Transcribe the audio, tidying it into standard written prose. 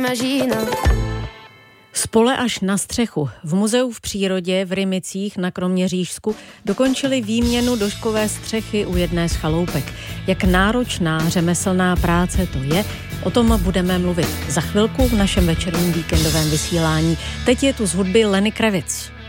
Z pole až na střechu. V muzeu v přírodě v Rymicích na Kroměřížsku dokončili výměnu doškové střechy u jedné z chaloupek. Jak náročná řemeslná práce to je, o tom budeme mluvit za chvilku v našem večerním víkendovém vysílání. Teď je tu z hudby Lenny Kravitz.